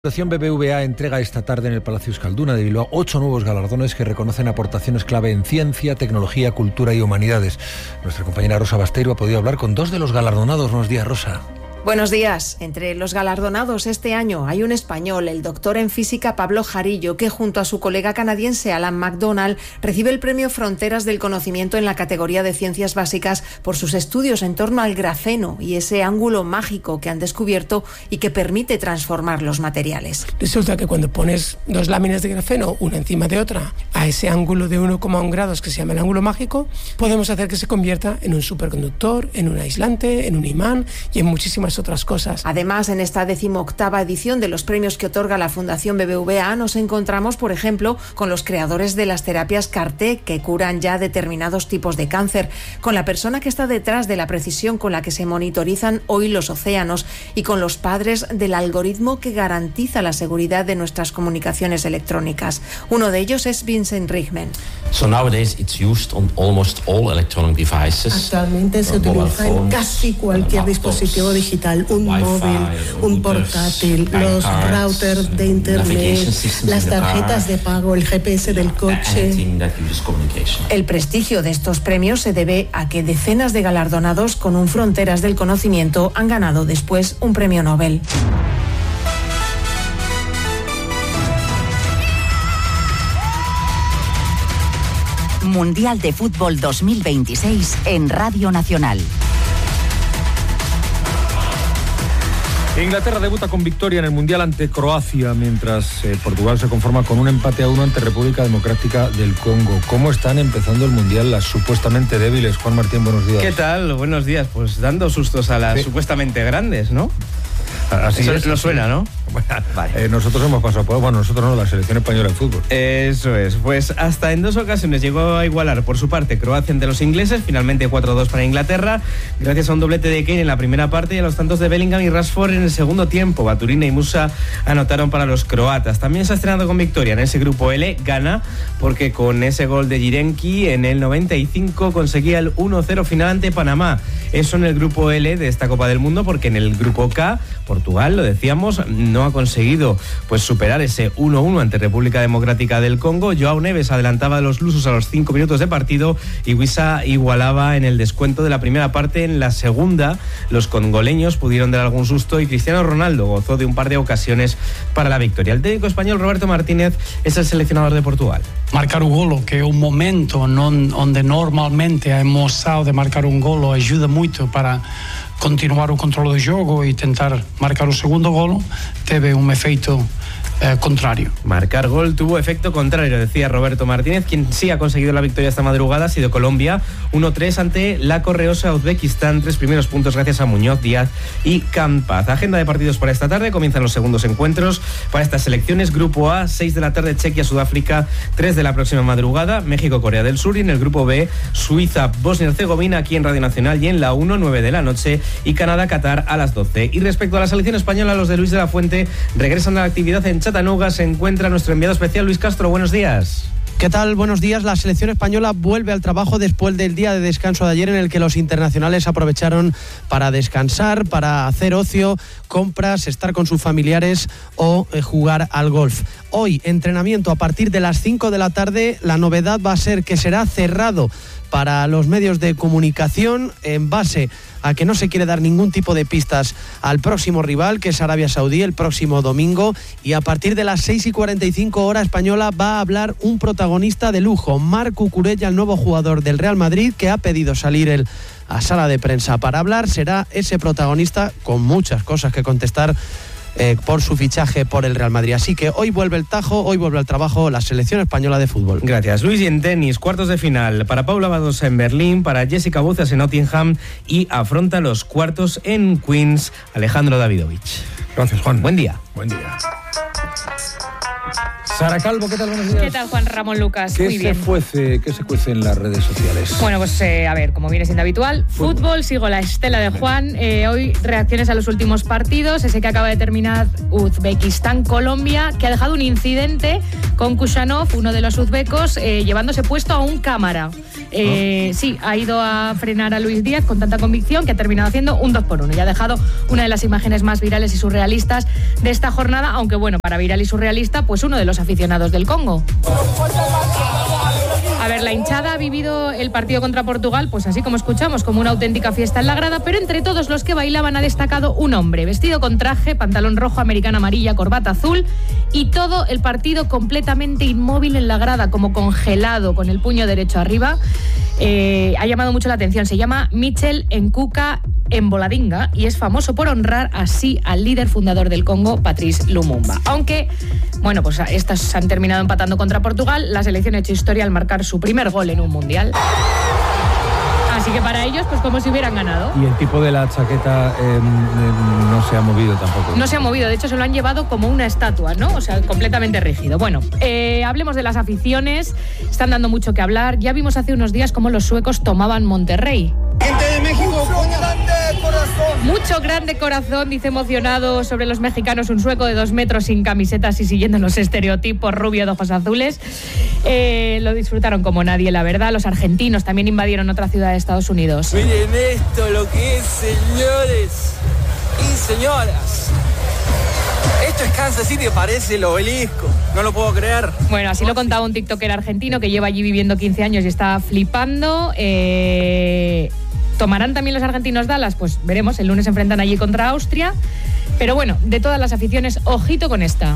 La Fundación BBVA entrega esta tarde en el Palacio Euskalduna de Bilbao 8 nuevos galardones que reconocen aportaciones clave en ciencia, tecnología, cultura y humanidades. Nuestra compañera Rosa Basteiro ha podido hablar con 2 de los galardonados. Buenos días, Rosa. Buenos días. Entre los galardonados este año hay un español, el doctor en física Pablo Jarillo, que junto a su colega canadiense Alan MacDonald recibe el premio Fronteras del Conocimiento en la categoría de Ciencias Básicas por sus estudios en torno al grafeno y ese ángulo mágico que han descubierto y que permite transformar los materiales. Resulta que cuando pones 2 láminas de grafeno, una encima de otra, a ese ángulo de 1,1 grados que se llama el ángulo mágico, podemos hacer que se convierta en un superconductor, en un aislante, en un imán y en muchísimas otras cosas. Además, en esta 18ª edición de los premios que otorga la Fundación BBVA nos encontramos, por ejemplo, con los creadores de las terapias CAR-T que curan ya determinados tipos de cáncer, con la persona que está detrás de la precisión con la que se monitorizan hoy los océanos y con los padres del algoritmo que garantiza la seguridad de nuestras comunicaciones electrónicas. Uno de ellos es Vincent Rijmen. So nowadays it's used on almost all electronic devices. Actualmente se utiliza en casi cualquier dispositivo digital, un móvil, un portátil, los routers de internet, las tarjetas de pago, el GPS del coche. El prestigio de estos premios se debe a que decenas de galardonados con un Fronteras del Conocimiento han ganado después un premio Nobel. Mundial de Fútbol 2026 en Radio Nacional. Inglaterra debuta con victoria en el Mundial ante Croacia, mientras Portugal se conforma con un empate a 1 ante República Democrática del Congo. ¿Cómo están empezando el Mundial las supuestamente débiles? Juan Martín, buenos días. ¿Qué tal? Buenos días. Pues dando sustos a las supuestamente grandes, ¿no? Así eso es. no suena, ¿no? Bueno, vale. Nosotros hemos pasado por... Bueno, nosotros no, la selección española de fútbol. Eso es. Pues hasta en 2 ocasiones llegó a igualar por su parte Croacia ante los ingleses, finalmente 4-2 para Inglaterra, gracias a un doblete de Kane en la primera parte y a los tantos de Bellingham y Rashford en el segundo tiempo. Baturina y Musa anotaron para los croatas. También se ha estrenado con victoria en ese grupo L, gana, porque con ese gol de Jirenki en el 95 conseguía el 1-0 final ante Panamá. Eso en el grupo L de esta Copa del Mundo, porque en el grupo K, Portugal, lo decíamos, no ha conseguido pues superar ese 1-1 ante República Democrática del Congo. Joao Neves adelantaba a los lusos a los 5 minutos de partido y Wissa igualaba en el descuento de la primera parte. En la segunda, los congoleños pudieron dar algún susto y Cristiano Ronaldo gozó de un par de ocasiones para la victoria. El técnico español Roberto Martínez es el seleccionador de Portugal. Marcar un golo, que é un momento onde normalmente a emoção de marcar un golo ajuda muito para continuar o controle do jogo e tentar marcar o segundo golo, teve un efeito contrario. Marcar gol tuvo efecto contrario, decía Roberto Martínez. Quien sí ha conseguido la victoria esta madrugada ha sido Colombia, 1-3 ante la correosa Uzbekistán. 3 primeros puntos gracias a Muñoz, Díaz y Campaz. Agenda de partidos para esta tarde. Comienzan los segundos encuentros para estas selecciones. Grupo A, 6 de la tarde, Chequia, Sudáfrica, 3 de la próxima madrugada, México, Corea del Sur. Y en el grupo B, Suiza, Bosnia y Herzegovina, aquí en Radio Nacional, y en la 1, 9 de la noche, y Canadá, Qatar a las 12. Y respecto a la selección española, los de Luis de la Fuente regresan a la actividad en Chattanooga. Se encuentra nuestro enviado especial Luis Castro. Buenos días. ¿Qué tal? Buenos días. La selección española vuelve al trabajo después del día de descanso de ayer, en el que los internacionales aprovecharon para descansar, para hacer ocio, compras, estar con sus familiares o jugar al golf. Hoy, entrenamiento a partir de las 5 de la tarde. La novedad va a ser que será cerrado para los medios de comunicación, en base a que no se quiere dar ningún tipo de pistas al próximo rival, que es Arabia Saudí, el próximo domingo. Y a partir de las 6:45 hora española va a hablar un protagonista de lujo, Marc Cucurella, el nuevo jugador del Real Madrid, que ha pedido salir a sala de prensa para hablar. Será ese protagonista, con muchas cosas que contestar por su fichaje por el Real Madrid. Así que hoy vuelve el tajo, hoy vuelve al trabajo la selección española de fútbol. Gracias, Luis. Y en tenis, cuartos de final para Paula Badosa en Berlín, para Jessica Bucias en Nottingham, y afronta los cuartos en Queens Alejandro Davidovich. Gracias, Juan. Buen día. Buen día. Sara Calvo, ¿qué tal? Buenos días. ¿Qué tal, Juan Ramón Lucas? Muy bien. ¿Qué se cuece en las redes sociales? Bueno, pues a ver, como viene siendo habitual, fútbol, sigo la estela de Juan. Hoy reacciones a los últimos partidos, ese que acaba de terminar Uzbekistán-Colombia, que ha dejado un incidente con Kushanov, uno de los uzbecos, llevándose puesto a un cámara. Sí, ha ido a frenar a Luis Díaz con tanta convicción que ha terminado haciendo un 2-1 y ha dejado una de las imágenes más virales y surrealistas de esta jornada, aunque bueno, para viral y surrealista, pues uno de los aficionados del Congo. A ver, la hinchada ha vivido el partido contra Portugal, pues así como escuchamos, como una auténtica fiesta en la grada, pero entre todos los que bailaban ha destacado un hombre, vestido con traje, pantalón rojo, americana amarilla, corbata azul, y todo el partido completamente inmóvil en la grada, como congelado, con el puño derecho arriba. Ha llamado mucho la atención. Se llama Michel Nkuka Mboladinga y es famoso por honrar así al líder fundador del Congo, Patrice Lumumba. Aunque, bueno, pues estos han terminado empatando contra Portugal, la selección ha hecho historia al marcar su primer gol en un mundial. Así que para ellos, pues como si hubieran ganado. Y el tipo de la chaqueta no se ha movido tampoco. No se ha movido, de hecho se lo han llevado como una estatua, ¿no? O sea, completamente rígido. Bueno, hablemos de las aficiones, están dando mucho que hablar. Ya vimos hace unos días cómo los suecos tomaban Monterrey. Gente de México, grande corazón. Mucho grande corazón, dice emocionado sobre los mexicanos, un sueco de 2 metros sin camisetas y siguiendo los estereotipos, rubio de ojos azules. Lo disfrutaron como nadie, la verdad. Los argentinos también invadieron otra ciudad de Estados Unidos. Miren esto, lo que es, señores y señoras. Esto es Kansas City, parece el Obelisco. No lo puedo creer. Bueno, así lo contaba un tiktoker argentino que lleva allí viviendo 15 años y está flipando. ¿Tomarán también los argentinos Dallas? Pues veremos, el lunes se enfrentan allí contra Austria. Pero bueno, de todas las aficiones, ojito con esta.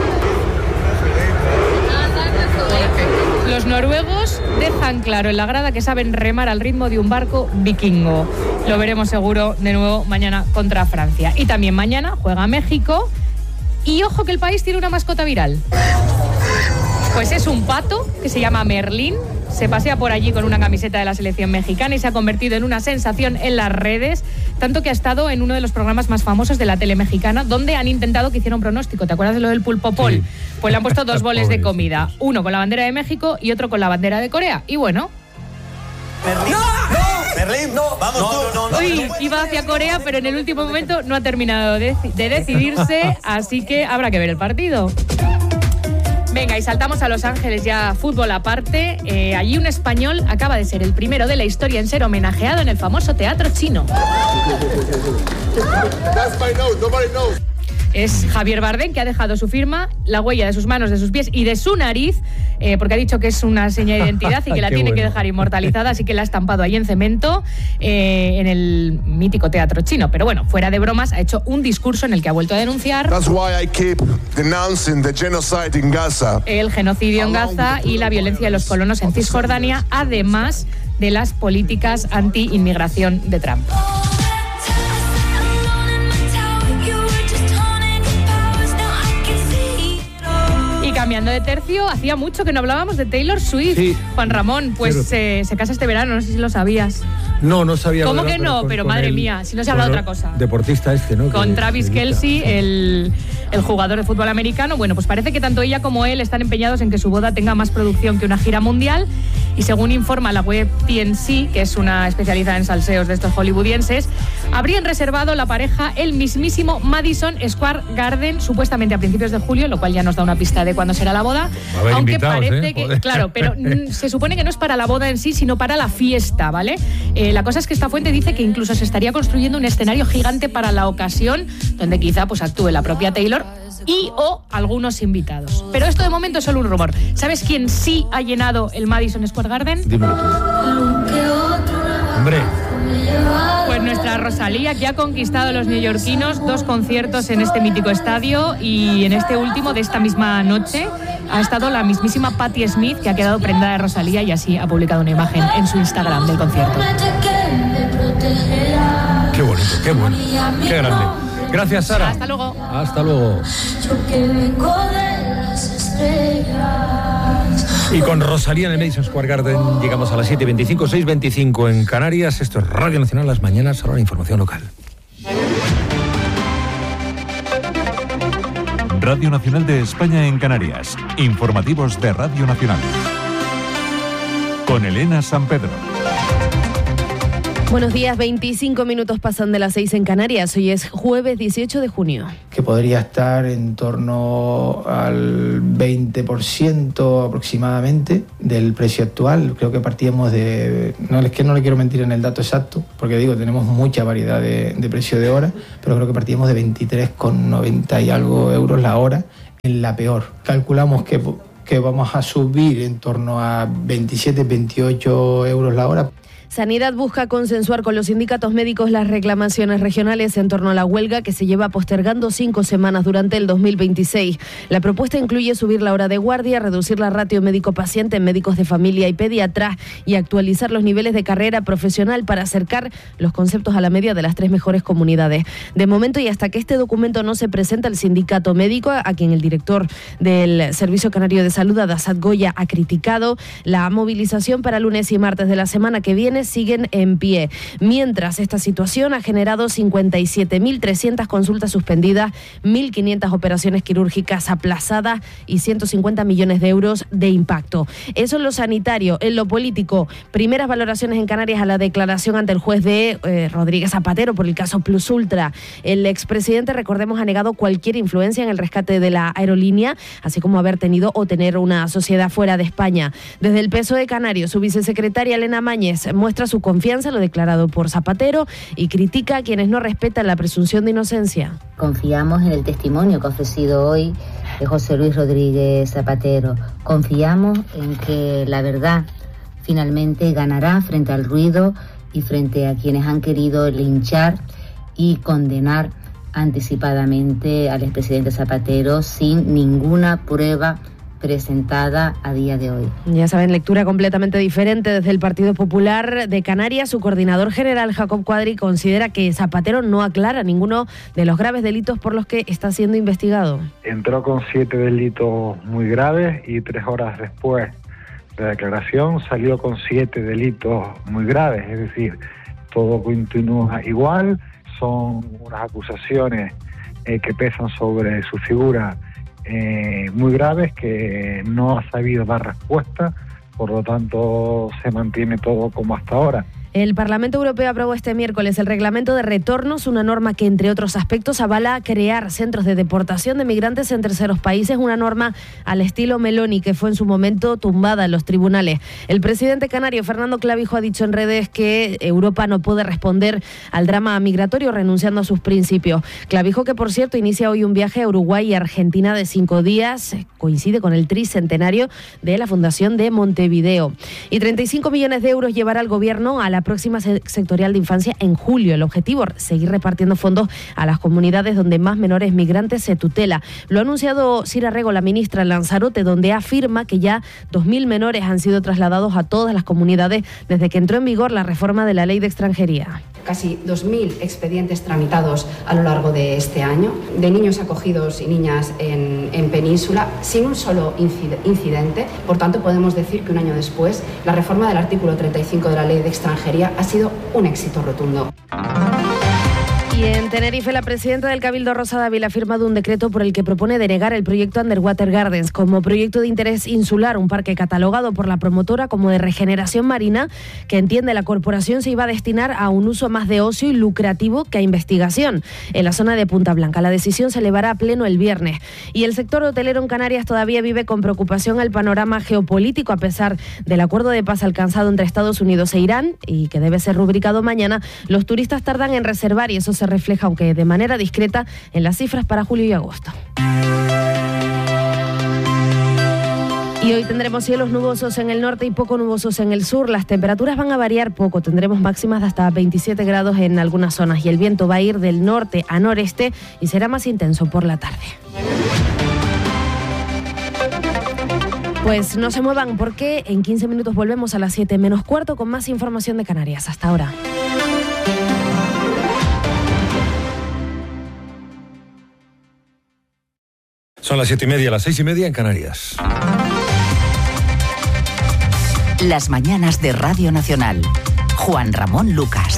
Los noruegos dejan claro en la grada que saben remar al ritmo de un barco vikingo. Lo veremos seguro de nuevo mañana contra Francia. Y también mañana juega México. Y ojo que el país tiene una mascota viral. Pues es un pato que se llama Merlín. Se pasea por allí con una camiseta de la selección mexicana y se ha convertido en una sensación en las redes, tanto que ha estado en uno de los programas más famosos de la tele mexicana, donde han intentado que hiciera un pronóstico. ¿Te acuerdas de lo del pulpo pol? Sí. Pues le han puesto 2 boles de comida, uno con la bandera de México y otro con la bandera de Corea. Y bueno... ¡Merlín! ¡No! ¡Merlín! ¡No! ¡Vamos tú! Uy, iba hacia Corea, pero en el último momento no ha terminado de decidirse, así que habrá que ver el partido. Venga, y saltamos a Los Ángeles, ya fútbol aparte. Allí un español acaba de ser el primero de la historia en ser homenajeado en el famoso teatro chino. Es Javier Bardem, que ha dejado su firma, la huella de sus manos, de sus pies y de su nariz, porque ha dicho que es una seña de identidad y que la tiene que dejar inmortalizada, así que la ha estampado ahí en cemento en el mítico teatro chino. Pero bueno, fuera de bromas, ha hecho un discurso en el que ha vuelto a denunciar el genocidio en Gaza y la violencia de los colonos en Cisjordania, además de las políticas anti-inmigración de Trump. Cambiando de tercio, hacía mucho que no hablábamos de Taylor Swift. Sí. Juan Ramón, pues se casa este verano, no sé si lo sabías. No sabía. ¿Cómo que no? Pero madre mía, si no se habla de otra cosa. Deportista ¿no? Con Travis Kelce, el jugador de fútbol americano. Bueno, pues parece que tanto ella como él están empeñados en que su boda tenga más producción que una gira mundial. Y según informa la web TNC, que es una especializada en salseos de estos hollywoodienses, habrían reservado la pareja el mismísimo Madison Square Garden, supuestamente a principios de julio, lo cual ya nos da una pista de cuándo será la boda. Aunque parece que, claro, pero se supone que no es para la boda en sí, sino para la fiesta, ¿vale? La cosa es que esta fuente dice que incluso se estaría construyendo un escenario gigante para la ocasión, donde quizá pues actúe la propia Taylor y o algunos invitados. Pero esto de momento es solo un rumor. ¿Sabes quién sí ha llenado el Madison Square Garden? Dímelo tú. Hombre. Pues nuestra Rosalía, que ha conquistado a los neoyorquinos 2 conciertos en este mítico estadio, y en este último de esta misma noche ha estado la mismísima Patti Smith, que ha quedado prendada de Rosalía y así ha publicado una imagen en su Instagram del concierto. Qué bonito, qué bueno, qué grande. Gracias, Sara. Hasta luego. Hasta luego. Y con Rosalía en el Madison Square Garden llegamos a las 7:25, 6:25 en Canarias. Esto es Radio Nacional, las mañanas, ahora la información local. Radio Nacional de España en Canarias. Informativos de Radio Nacional. Con Elena San Pedro. Buenos días, 25 minutos pasan de las 6 en Canarias. Hoy es jueves 18 de junio. Que podría estar en torno al 20% aproximadamente del precio actual. Creo que partíamos de... No es que no le quiero mentir en el dato exacto, porque digo, tenemos mucha variedad de precio de hora, pero creo que partíamos de 23,90 y algo euros la hora en la peor. Calculamos que vamos a subir en torno a 27, 28 euros la hora. Sanidad busca consensuar con los sindicatos médicos las reclamaciones regionales en torno a la huelga que se lleva postergando 5 semanas durante el 2026. La propuesta incluye subir la hora de guardia, reducir la ratio médico-paciente en médicos de familia y pediatras y actualizar los niveles de carrera profesional para acercar los conceptos a la media de las 3 mejores comunidades. De momento y hasta que este documento no se presenta al sindicato médico, a quien el director del Servicio Canario de Salud, Adasat Goya, ha criticado, la movilización para lunes y martes de la semana que viene siguen en pie. Mientras, esta situación ha generado 57.300 consultas suspendidas, 1.500 operaciones quirúrgicas aplazadas y 150 millones de euros de impacto. Eso en lo sanitario. En lo político, primeras valoraciones en Canarias a la declaración ante el juez de Rodríguez Zapatero por el caso Plus Ultra. El expresidente, recordemos, ha negado cualquier influencia en el rescate de la aerolínea, así como haber tenido o tener una sociedad fuera de España. Desde el PSOE canario, su vicesecretaria Elena Mañez muestra su confianza en lo declarado por Zapatero y critica a quienes no respetan la presunción de inocencia. Confiamos en el testimonio que ha ofrecido hoy José Luis Rodríguez Zapatero. Confiamos en que la verdad finalmente ganará frente al ruido y frente a quienes han querido linchar y condenar anticipadamente al expresidente Zapatero sin ninguna prueba presentada a día de hoy. Ya saben, lectura completamente diferente desde el Partido Popular de Canarias. Su coordinador general, Jacob Cuadri, considera que Zapatero no aclara ninguno de los graves delitos por los que está siendo investigado. Entró con 7 delitos muy graves y 3 horas después de la declaración salió con 7 delitos muy graves, es decir, todo continúa igual, son unas acusaciones que pesan sobre su figura muy graves, que no ha sabido dar respuesta, por lo tanto se mantiene todo como hasta ahora. El Parlamento Europeo aprobó este miércoles el reglamento de retornos, una norma que, entre otros aspectos, avala crear centros de deportación de migrantes en terceros países, una norma al estilo Meloni que fue en su momento tumbada en los tribunales. El presidente canario, Fernando Clavijo, ha dicho en redes que Europa no puede responder al drama migratorio renunciando a sus principios. Clavijo, que por cierto inicia hoy un viaje a Uruguay y Argentina de 5 días, coincide con el tricentenario de la Fundación de Montevideo. Y 35 millones de euros llevará el gobierno a la próxima sectorial de infancia en julio. El objetivo, seguir repartiendo fondos a las comunidades donde más menores migrantes se tutela. Lo ha anunciado Sira Rego, la ministra, en Lanzarote, donde afirma que ya 2.000 menores han sido trasladados a todas las comunidades desde que entró en vigor la reforma de la Ley de Extranjería. Casi 2.000 expedientes tramitados a lo largo de este año, de niños acogidos y niñas en Península, sin un solo incidente. Por tanto, podemos decir que un año después, la reforma del artículo 35 de la Ley de Extranjería ha sido un éxito rotundo. Y en Tenerife, la presidenta del Cabildo, Rosa Dávila, ha firmado un decreto por el que propone denegar el proyecto Underwater Gardens como proyecto de interés insular, un parque catalogado por la promotora como de regeneración marina, que entiende la corporación se iba a destinar a un uso más de ocio y lucrativo que a investigación. En la zona de Punta Blanca, la decisión se elevará a pleno el viernes. Y el sector hotelero en Canarias todavía vive con preocupación el panorama geopolítico, a pesar del acuerdo de paz alcanzado entre Estados Unidos e Irán, y que debe ser rubricado mañana. Los turistas tardan en reservar y eso se refleja, aunque de manera discreta, en las cifras para julio y agosto. Y hoy tendremos cielos nubosos en el norte y poco nubosos en el sur. Las temperaturas van a variar poco. Tendremos máximas de hasta 27 grados en algunas zonas y el viento va a ir del norte a noreste y será más intenso por la tarde. Pues no se muevan porque en 15 minutos volvemos a las 7 menos cuarto con más información de Canarias. Hasta ahora. Son las 7:30, las 6:30 en Canarias. Las mañanas de Radio Nacional. Juan Ramón Lucas.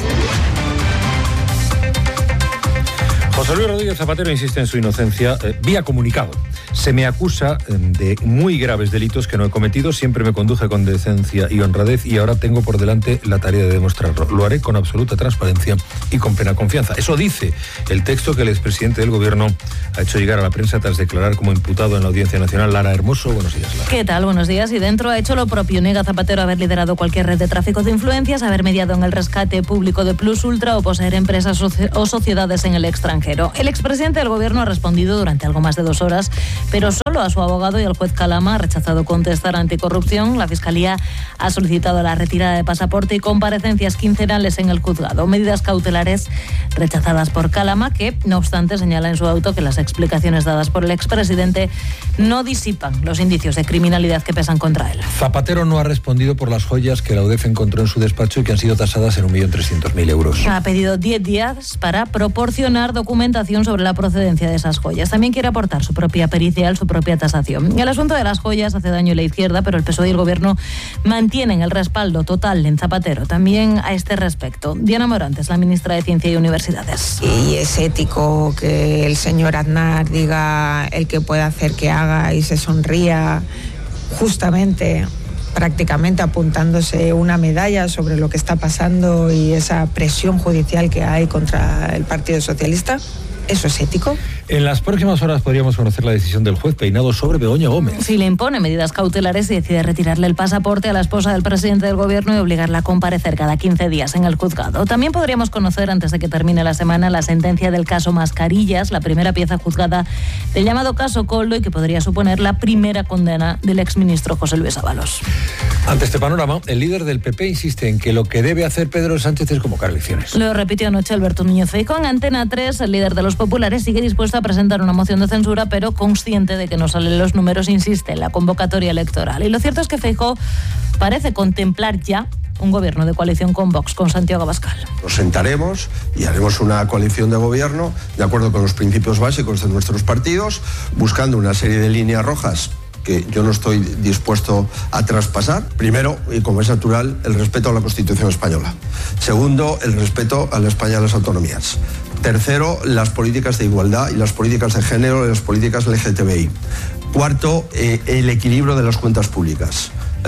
José Luis Rodríguez Zapatero insiste en su inocencia vía comunicado. Se me acusa de muy graves delitos que no he cometido, siempre me conduje con decencia y honradez y ahora tengo por delante la tarea de demostrarlo. Lo haré con absoluta transparencia y con plena confianza. Eso dice el texto que el expresidente del Gobierno ha hecho llegar a la prensa tras declarar como imputado en la Audiencia Nacional. Lara Hermoso, buenos días, Lara. ¿Qué tal? Buenos días. Y dentro ha hecho lo propio. Niega Zapatero haber liderado cualquier red de tráfico de influencias, haber mediado en el rescate público de Plus Ultra o poseer empresas o sociedades en el extranjero. El expresidente del Gobierno ha respondido durante algo más de 2 horas, pero solo a su abogado, y el juez Calama ha rechazado contestar anticorrupción. La Fiscalía ha solicitado la retirada de pasaporte y comparecencias quincenales en el juzgado. Medidas cautelares rechazadas por Calama, que, no obstante, señala en su auto que las explicaciones dadas por el expresidente no disipan los indicios de criminalidad que pesan contra él. Zapatero no ha respondido por las joyas que la UDEF encontró en su despacho y que han sido tasadas en 1.300.000 euros. Ha pedido 10 días para proporcionar documentación sobre la procedencia de esas joyas. También quiere aportar su propia pericial, su propia tasación. El asunto de las joyas hace daño a la izquierda, pero el PSOE y el Gobierno mantienen el respaldo total en Zapatero. También a este respecto, Diana Morantes, la ministra de Ciencia y Universidades. Y es ético que el señor Aznar diga el que puede hacer que haga y se sonría, justamente prácticamente apuntándose una medalla sobre lo que está pasando y esa presión judicial que hay contra el Partido Socialista. ¿Eso es ético? En las próximas horas podríamos conocer la decisión del juez Peinado sobre Begoña Gómez. Si le impone medidas cautelares y decide retirarle el pasaporte a la esposa del presidente del Gobierno y obligarla a comparecer cada 15 días en el juzgado. También podríamos conocer, antes de que termine la semana, la sentencia del caso Mascarillas, la primera pieza juzgada del llamado caso Koldo, y que podría suponer la primera condena del exministro José Luis Ábalos. Ante este panorama, el líder del PP insiste en que lo que debe hacer Pedro Sánchez es convocar elecciones. Lo repitió anoche Alberto Núñez Feijóo en Antena 3. El líder de los populares sigue dispuesto a presentar una moción de censura, pero consciente de que no salen los números, insiste en la convocatoria electoral. Y lo cierto es que Feijóo parece contemplar ya un gobierno de coalición con Vox, con Santiago Abascal. Nos sentaremos y haremos una coalición de gobierno de acuerdo con los principios básicos de nuestros partidos, buscando una serie de líneas rojas que yo no estoy dispuesto a traspasar. Primero, y como es natural, el respeto a la Constitución española. Segundo, el respeto a la España de las autonomías. Tercero, las políticas de igualdad y las políticas de género y las políticas LGTBI. Cuarto, el equilibrio de las cuentas públicas.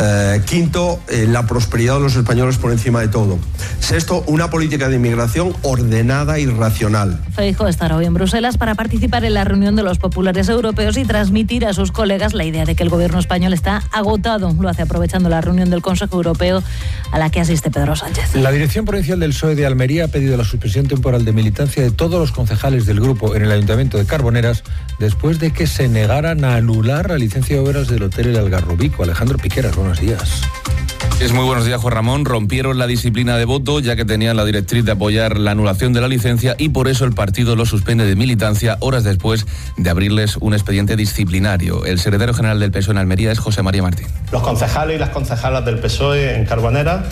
Quinto, la prosperidad de los españoles por encima de todo. Sexto, una política de inmigración ordenada y racional. Feijóo estará hoy en Bruselas para participar en la reunión de los populares europeos y transmitir a sus colegas la idea de que el gobierno español está agotado. Lo hace aprovechando la reunión del Consejo Europeo a la que asiste Pedro Sánchez. La Dirección Provincial del PSOE de Almería ha pedido la suspensión temporal de militancia de todos los concejales del grupo en el Ayuntamiento de Carboneras después de que se negaran a anular la licencia de obras del Hotel El Algarrobico. Alejandro Piqueras, buenos días. Es muy buenos días, Juan Ramón. Rompieron la disciplina de voto ya que tenían la directriz de apoyar la anulación de la licencia y por eso el partido lo suspende de militancia horas después de abrirles un expediente disciplinario. El secretario general del PSOE en Almería es José María Martín. Los concejales y las concejalas del PSOE en Carboneras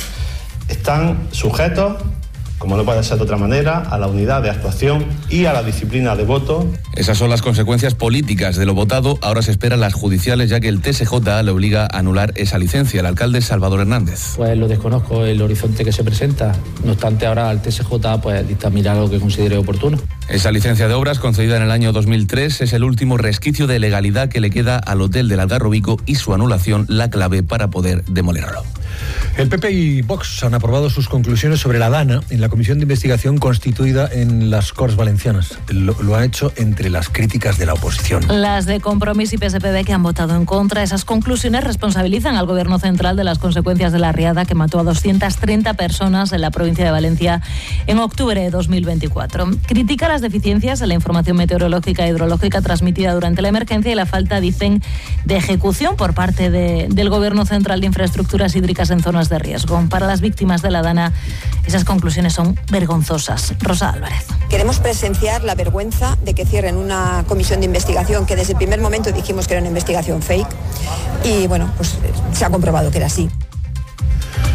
están sujetos, como no puede ser de otra manera, a la unidad de actuación y a la disciplina de voto. Esas son las consecuencias políticas de lo votado. Ahora se esperan las judiciales, ya que el TSJ le obliga a anular esa licencia. El alcalde Salvador Hernández. Pues lo desconozco, el horizonte que se presenta. No obstante, ahora el TSJ pues dictaminará lo que considere oportuno. Esa licencia de obras, concedida en el año 2003, es el último resquicio de legalidad que le queda al Hotel del Algarrobico y su anulación la clave para poder demolerlo. El PP y Vox han aprobado sus conclusiones sobre la DANA en la comisión de investigación constituida en las Corts Valencianas. Lo han hecho entre las críticas de la oposición. Las de Compromís y PSPB, que han votado en contra. Esas conclusiones responsabilizan al Gobierno central de las consecuencias de la riada que mató a 230 personas en la provincia de Valencia en octubre de 2024. Critica las deficiencias en la información meteorológica e hidrológica transmitida durante la emergencia y la falta, dicen, de ejecución por parte del Gobierno central de infraestructuras hídricas en zonas de riesgo. Para las víctimas de la DANA, esas conclusiones son vergonzosas. Rosa Álvarez. Queremos presenciar la vergüenza de que cierren una comisión de investigación que desde el primer momento dijimos que era una investigación fake y bueno, pues se ha comprobado que era así.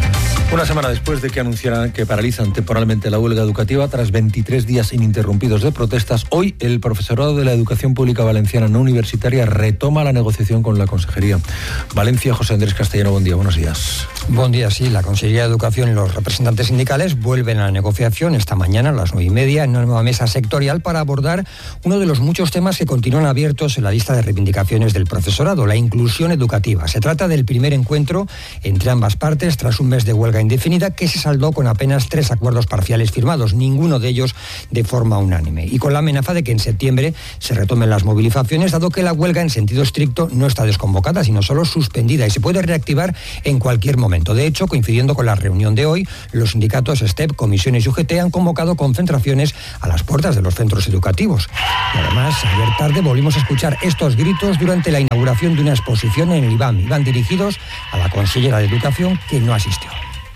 Una semana después de que anunciaran que paralizan temporalmente la huelga educativa, tras 23 días ininterrumpidos de protestas, hoy el profesorado de la educación pública valenciana no universitaria retoma la negociación con la Consejería. Valencia, José Andrés Castellano, buen día, buenos días. Buen día, sí. La Consejería de Educación y los representantes sindicales vuelven a la negociación esta mañana a las 9:30 en una nueva mesa sectorial para abordar uno de los muchos temas que continúan abiertos en la lista de reivindicaciones del profesorado, la inclusión educativa. Se trata del primer encuentro entre ambas partes tras un mes de huelga indefinida que se saldó con apenas 3 acuerdos parciales firmados, ninguno de ellos de forma unánime, y con la amenaza de que en septiembre se retomen las movilizaciones, dado que la huelga en sentido estricto no está desconvocada, sino solo suspendida y se puede reactivar en cualquier momento. De hecho, coincidiendo con la reunión de hoy, los sindicatos STEP, comisiones y UGT han convocado concentraciones a las puertas de los centros educativos. Y además, ayer tarde volvimos a escuchar estos gritos durante la inauguración de una exposición en el IBAM. Iban dirigidos a la consellera de Educación, que no asistió.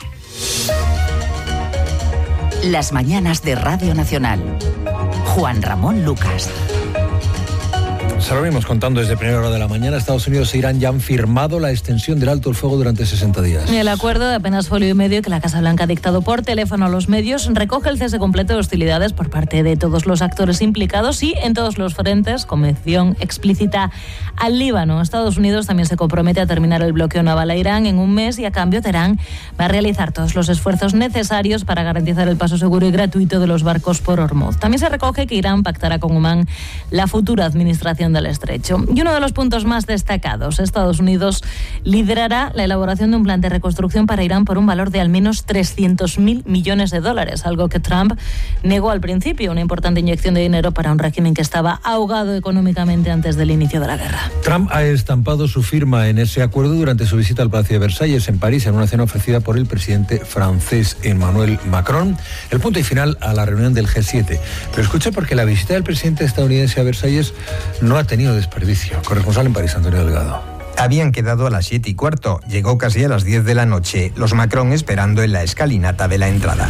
Las mañanas de Radio Nacional. Juan Ramón Lucas. Se lo venimos contando desde primera hora de la mañana. Estados Unidos e Irán ya han firmado la extensión del alto el fuego durante 60 días. El acuerdo de apenas folio y medio que la Casa Blanca ha dictado por teléfono a los medios recoge el cese completo de hostilidades por parte de todos los actores implicados y en todos los frentes, con mención explícita al Líbano. Estados Unidos también se compromete a terminar el bloqueo naval a Irán en un mes y a cambio Teherán va a realizar todos los esfuerzos necesarios para garantizar el paso seguro y gratuito de los barcos por Hormuz. También se recoge que Irán pactará con Omán la futura administración del estrecho. Y uno de los puntos más destacados, Estados Unidos liderará la elaboración de un plan de reconstrucción para Irán por un valor de al menos 300.000 millones de dólares, algo que Trump negó al principio, una importante inyección de dinero para un régimen que estaba ahogado económicamente antes del inicio de la guerra. Trump ha estampado su firma en ese acuerdo durante su visita al Palacio de Versalles en París, en una cena ofrecida por el presidente francés Emmanuel Macron, el punto y final a la reunión del G7. Pero escucha, porque la visita del presidente estadounidense a Versalles no ha tenido desperdicio. Corresponsal en París, Antonio Delgado. Habían quedado a las 7:15. Llegó casi a las 10 de la noche. Los Macron esperando en la escalinata de la entrada.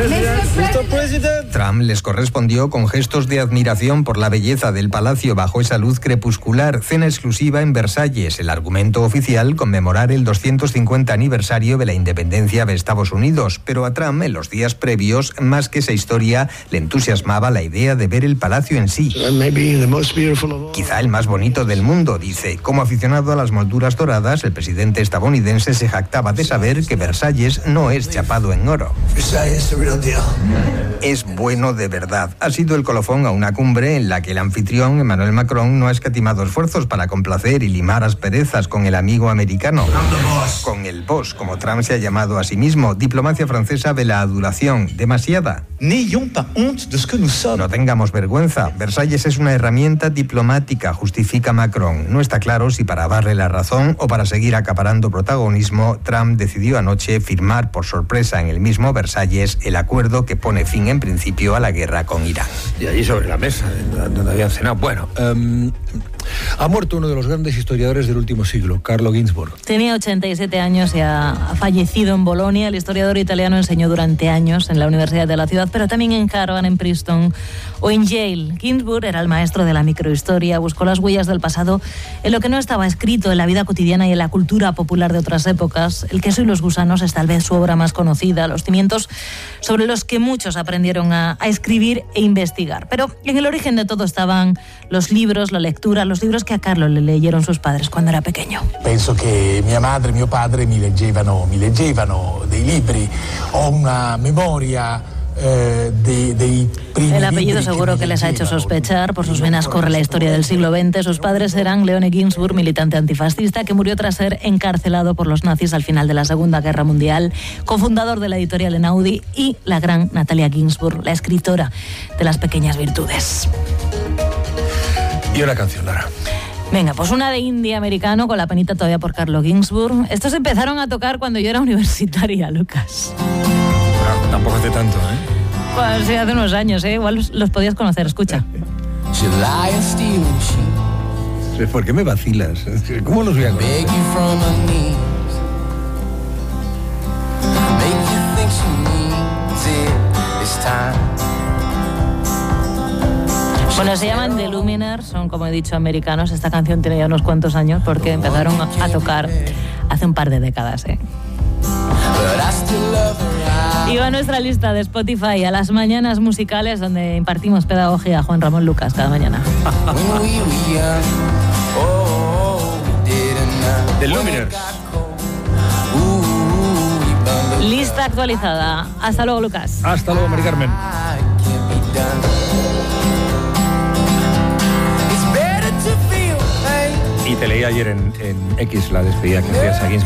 Trump les correspondió con gestos de admiración por la belleza del palacio bajo esa luz crepuscular. Cena exclusiva en Versalles. El argumento oficial, conmemorar el 250 aniversario de la independencia de Estados Unidos. Pero a Trump, en los días previos, más que esa historia, le entusiasmaba la idea de ver el palacio en sí. Quizá el más bonito del mundo, dice. Como aficionado a las molduras doradas, el presidente estadounidense se jactaba de saber que Versalles no es chapado en oro. Es bueno de verdad. Ha sido el colofón a una cumbre en la que el anfitrión, Emmanuel Macron, no ha escatimado esfuerzos para complacer y limar asperezas con el amigo americano. Con el boss, como Trump se ha llamado a sí mismo. Diplomacia francesa de la adulación. Demasiada. No tengamos vergüenza. Versalles es una herramienta diplomática, justifica Macron. No está claro si para darle la razón o para seguir acaparando protagonismo, Trump decidió anoche firmar por sorpresa en el mismo Versalles el acuerdo que pone fin en principio a la guerra con Irán. Y allí sobre la mesa, donde habían cenado. Bueno, ha muerto uno de los grandes historiadores del último siglo, Carlo Ginzburg. Tenía 87 años y ha fallecido en Bolonia. El historiador italiano enseñó durante años en la Universidad de la ciudad, pero también en Harvard, en Princeton o en Yale. Ginzburg era el maestro de la microhistoria, buscó las huellas del pasado en lo que no estaba escrito en la vida cotidiana y en la cultura popular de otras épocas. El queso y los gusanos es tal vez su obra más conocida, los cimientos sobre los que muchos aprendieron a escribir e investigar. Pero en el origen de todo estaban los libros, la lectura, los libros que a Carlo le leyeron sus padres cuando era pequeño. Penso che mia madre e mio padre mi leggevano dei libri. Ho una memoria El apellido seguro que les ha hecho sospechar. Por sus venas corre la historia del siglo XX. Sus padres eran Leone Ginzburg, militante antifascista, que murió tras ser encarcelado por los nazis al final de la Segunda Guerra Mundial, cofundador de la editorial Einaudi, y la gran Natalia Ginzburg, la escritora de Las pequeñas virtudes. Y una canción, Lara. Venga, pues una de indie americano con la penita todavía por Carlo Ginzburg. Estos empezaron a tocar cuando yo era universitaria, Lucas. Bueno, tampoco hace tanto, ¿eh? Pues sí, hace unos años, ¿eh? Igual los podías conocer, escucha. ¿Por qué me vacilas? ¿Cómo los voy a conocer? Bueno, se llaman The Lumineers, son, como he dicho, americanos. Esta canción tiene ya unos cuantos años porque empezaron a tocar hace un par de décadas, ¿eh? Y va nuestra lista de Spotify a las mañanas musicales, donde impartimos pedagogía a Juan Ramón Lucas cada mañana. The Luminers. Lista actualizada. Hasta luego, Lucas. Hasta luego, Mari Carmen. Y te leí ayer en X la despedida que hacía Saguins.